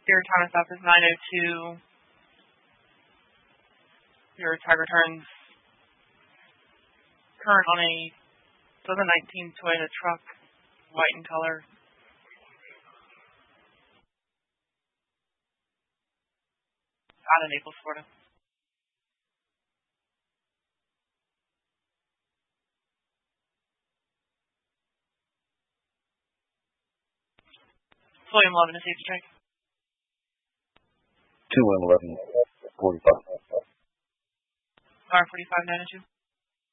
Your time is up is 9:02. Your tag returns current on a 2019 Toyota truck, white in color. Out of Naples, Florida. William Love in a safety check. 2-11, 45. R45 902.